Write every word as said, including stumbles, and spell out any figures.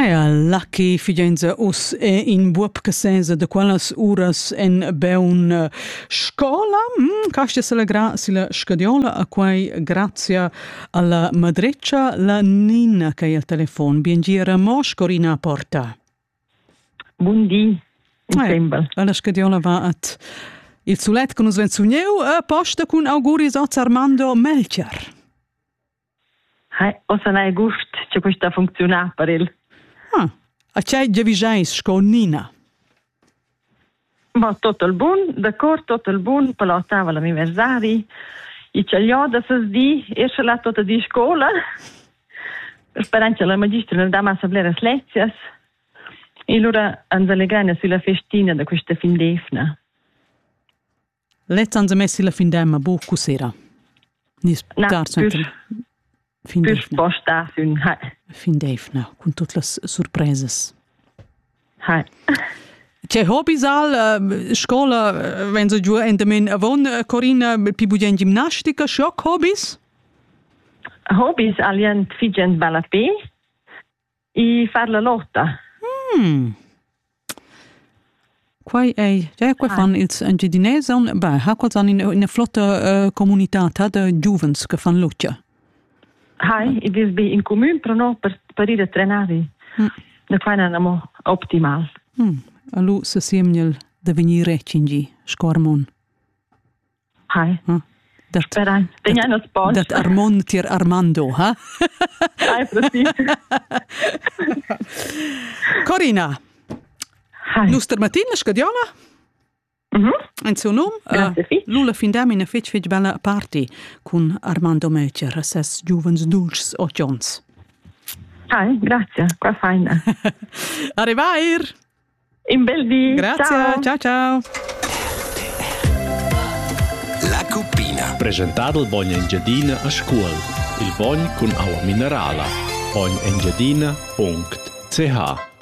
Ja, lucky figenza us e in buop casesa de quellas uras en beun scola. Mm, Castia se la gra si la scadiola a quai grazia alla madreccia la Nina che è al telefon. Biengira mos Corina Porta. Buondì, in eh, la scadiola va at il sulet con us venzugneu a posta con auguris oz Armando Melchior. Hai, o se n'è gust che questa funziona per il. Ah, a c'è già vigeis con Nina? Ma tutto il buon, d'accordo, tutto il buon, per l'ottava l'anniversari. I c'è gli oda se di, esce là tutta di scuola. Sperando che la magistra non dà ma sablere slezias. E allora hanno allegrane sulla festina di questa fin d'efna. Let's hanno messi la fin d'emma, bu cos'era? Nis No, tarso per, fin per d'efna. sposta sun, hai. Fin d'efna, con tutte le sorpreses. Hai. C'è hobbies al uh, scuola, uh, wenn so giù endamen avon, uh, Corina, pi budien gimnastica, schock hobbies? Hobbies alien figen balapé e far la lotta. Hmm. Quai ei, ja, quai fan ils angedinese, beh, ha quals an in una flotta uh, comunità de giuvens che fan lucha. Hai, e vis bi in comune, però no per, per ir a trenare. Mm. Da qua andiamo optimal. Hmm. Alu se siemnel de venir recingi, scormon. Hai. Huh? Dat, Sperai. Teniamo sport. dat Armond tier Armando, ha? Hai, precis. Corina, Hai. nuster matina scadiola? Mhm. In suo nome, Grazie, fitch. Lula findamina fitch fitch bella party con Armando Melchior, ses giuvens dulcs o Jones. Hai, grazie. Qua fine. Arrivair! In bel di. Grazie, Ciao. ciao ciao! La Cuppina. Presentato il Bogna Engiadina a scuola. Il Bogna con acqua minerale. bogna engiadina punto c h